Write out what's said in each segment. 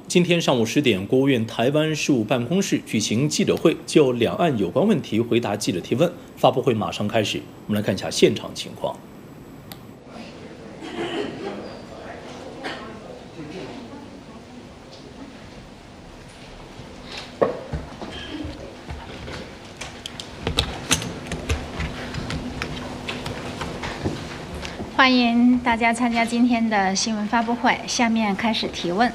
今天上午10点，国务院台湾事务办公室举行记者会，就两岸有关问题回答记者提问。发布会马上开始，我们来看一下现场情况。 欢迎大家参加今天的新闻发布会。下面开始提问。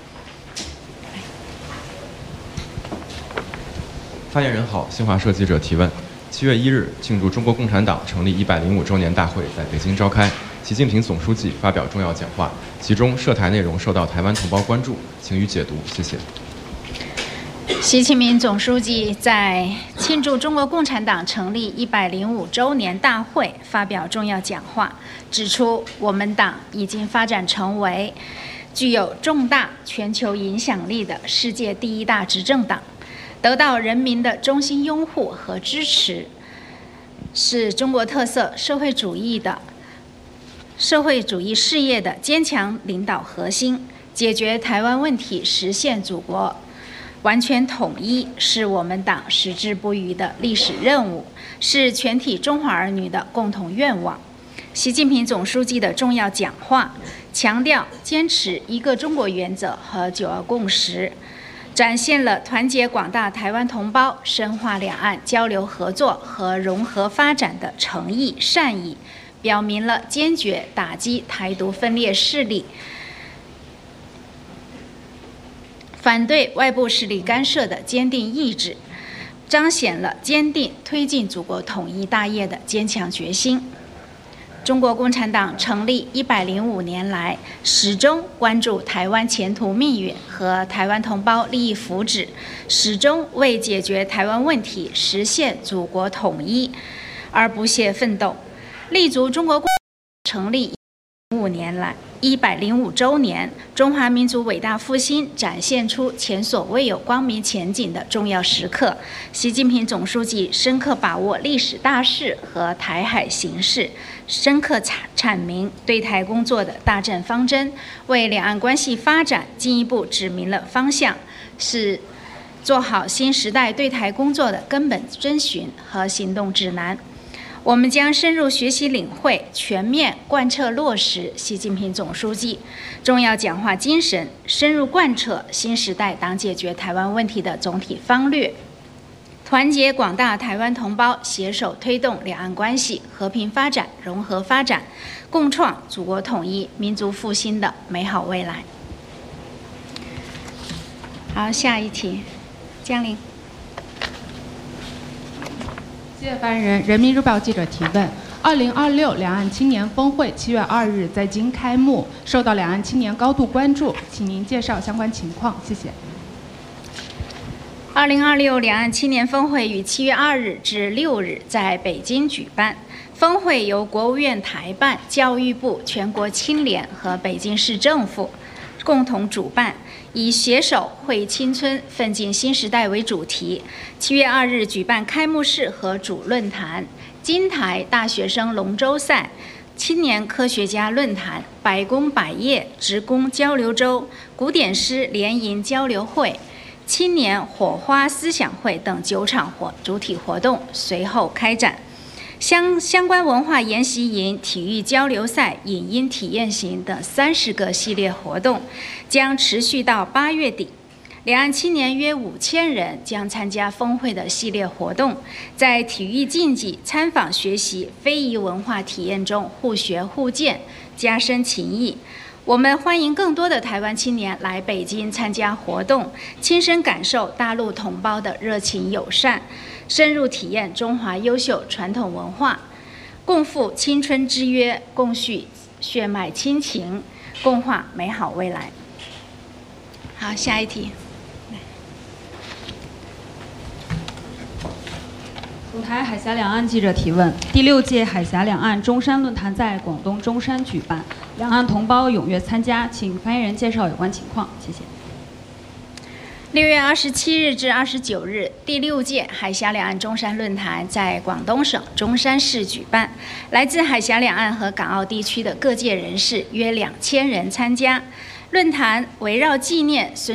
发言人好，新华社记者提问：7月1日，庆祝中国共产党成立105周年大会在北京召开，习近平总书记发表重要讲话，其中涉台内容受到台湾同胞关注，请予解读，谢谢。 习近平总书记在庆祝中国共产党成立105周年大会发表重要讲话，指出我们党已经发展成为具有重大全球影响力的世界第1大执政党，得到人民的衷心拥护和支持，是中国特色社会主义事业的坚强领导核心，解决台湾问题，实现祖国完全统一，是我们党矢志不渝的历史任务，是全体中华儿女的共同愿望。习近平总书记的重要讲话强调坚持一个中国原则和9·2共识，展现了团结广大台湾同胞、深化两岸交流合作和融合发展的诚意善意，表明了坚决打击台独分裂势力、反对外部势力干涉的坚定意志，彰显了坚定推进祖国统一大业的坚强决心。中国共产党成立105年来，始终关注台湾前途命运和台湾同胞利益福祉，始终为解决台湾问题、实现祖国统一而不懈奋斗，立足中国共产党成立105年来105周年，中华民族伟大复兴展现出前所未有光明前景的重要时刻。习近平总书记深刻把握历史大势和台海形势，深刻阐明对台工作的大政方针，为两岸关系发展进一步指明了方向，是做好新时代对台工作的根本遵循和行动指南。我们将深入学习领会，全面贯彻落实习近平总书记重要讲话精神，深入贯彻新时代党解决台湾问题的总体方略，团结广大台湾同胞，携手推动两岸关系和平发展、融合发展，共创祖国统一、民族复兴的美好未来。好，下一题，江玲。 谢谢发言人。人民日报记者提问：2026两岸青年峰会7月2日在京开幕，受到两岸青年高度关注，请您介绍相关情况，谢谢。 2026两岸青年峰会于7月2日至6日在北京举办。峰会由国务院台办、教育部、全国青联和北京市政府共同主办，以携手惠青春、奋进新时代为主题。7月2日举办开幕式和主论坛、金台大学生龙舟赛、青年科学家论坛、百工百业职工交流周、古典诗联吟交流会、青年火花思想会等9场主体活动随后开展。相关文化研习营、体育交流赛、影音体验行等30个系列活动将持续到8月底。两岸青年约5000人将参加峰会的系列活动，在体育竞技、参访学习、非遗文化体验中互学互鉴，加深情谊。我们欢迎更多的台湾青年来北京参加活动，亲身感受大陆同胞的热情友善，深入体验中华优秀传统文化，共赴青春之约，共续血脉亲情，共话美好未来。好，下一题。 总台海峡两岸记者提问：第6届海峡两岸中山论坛在广东中山举办，两岸同胞踊跃参加，请发言人介绍有关情况，谢谢。 6月27日至29日，第6届海峡两岸中山论坛在广东省中山市举办，来自海峡两岸和港澳地区的各界人士约2000人参加。论坛围绕纪念孙